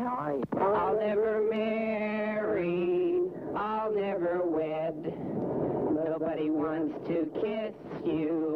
type. I'll never marry, I'll never wed. Nobody wants to kiss you